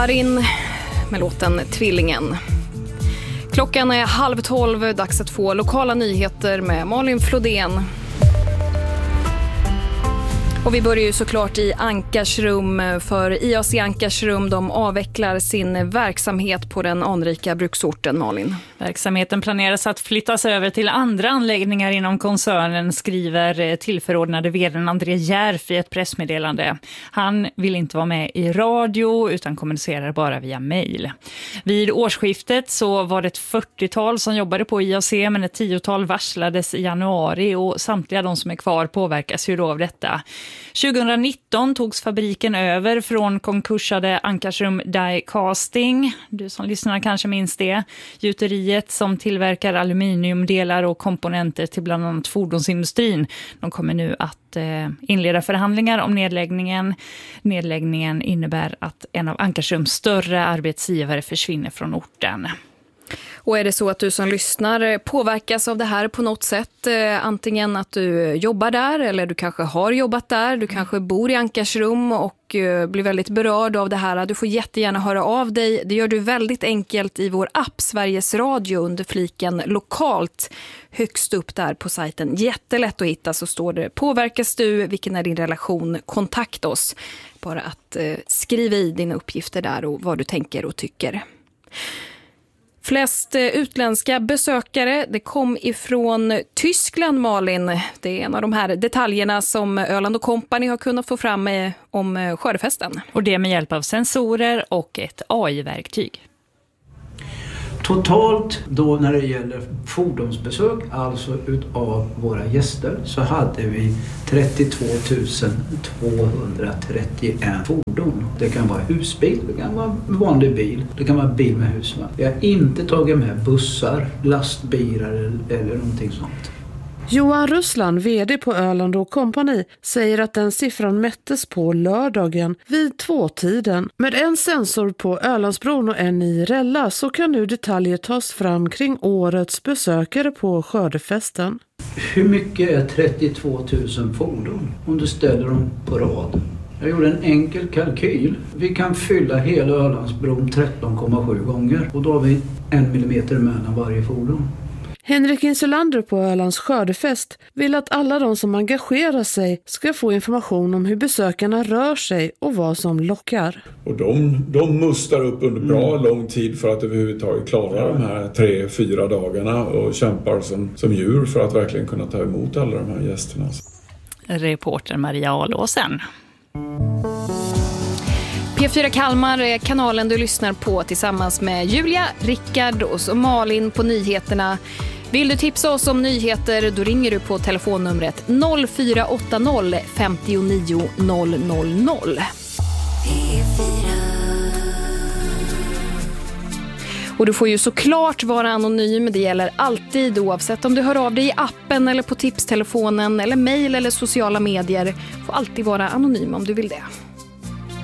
Darin med låten Tvillingen. Klockan är 11:30, dags att få lokala nyheter med Malin Flodén. Och vi börjar ju såklart i Ankarsrum, för IAC Ankarsrum, de avvecklar sin verksamhet på den anrika bruksorten, Malin. Verksamheten planeras att flyttas över till andra anläggningar inom koncernen, skriver tillförordnade vd:n André Järf i ett pressmeddelande. Han vill inte vara med i radio utan kommunicerar bara via mejl. Vid årsskiftet så var det ett 40-tal som jobbade på IAC, men ett 10-tal varslades i januari och samtliga de som är kvar påverkas ju då av detta. 2019 togs fabriken över från konkursade Ankarsrum Die Casting. Du som lyssnar kanske minns det. Gjuteriet som tillverkar aluminiumdelar och komponenter till bland annat fordonsindustrin. De kommer nu att inleda förhandlingar om nedläggningen. Nedläggningen innebär att en av Ankarsrums större arbetsgivare försvinner från orten. Och är det så att du som lyssnar påverkas av det här på något sätt, antingen att du jobbar där eller du kanske har jobbat där, du kanske bor i Ankarsrum och blir väldigt berörd av det här, du får jättegärna höra av dig. Det gör du väldigt enkelt i vår app Sveriges Radio under fliken lokalt. Högst upp där på sajten, jättelätt att hitta, så står det påverkas du, vilken är din relation, kontakta oss. Bara att skriva i dina uppgifter där och vad du tänker och tycker. Flest utländska besökare, det kom ifrån Tyskland, Malin. Det är en av de här detaljerna som Öland & Company har kunnat få fram om skördefesten. Och det med hjälp av sensorer och ett AI-verktyg. Totalt då när det gäller fordonsbesök, alltså utav våra gäster, så hade vi 32 231 fordon. Det kan vara husbil, det kan vara vanlig bil, det kan vara bil med husvagn. Vi har inte tagit med bussar, lastbilar eller någonting sånt. Johan Russland, vd på Öland & Company, säger att den siffran mättes på lördagen vid 2-tiden. Med en sensor på Ölandsbron och en i Rälla så kan nu detaljer tas fram kring årets besökare på skördefesten. Hur mycket är 32 000 fordon om du ställer dem på rad? Jag gjorde en enkel kalkyl. Vi kan fylla hela Ölandsbron 13,7 gånger och då har vi 1 millimeter mellan varje fordon. Henrik Insulander på Ölands skördefest vill att alla de som engagerar sig ska få information om hur besökarna rör sig och vad som lockar. Och de mustar upp under bra lång tid för att överhuvudtaget klara de här 3-4 dagarna och kämpar som djur för att verkligen kunna ta emot alla de här gästerna. Reporter Maria Alåsen. P4 Kalmar är kanalen du lyssnar på tillsammans med Julia, Rickard och så Malin på nyheterna. Vill du tipsa oss om nyheter, då ringer du på telefonnumret 0480 59 000. Och du får ju såklart vara anonym, det gäller alltid oavsett om du hör av dig i appen eller på tipstelefonen eller mejl eller sociala medier. Får alltid vara anonym om du vill det.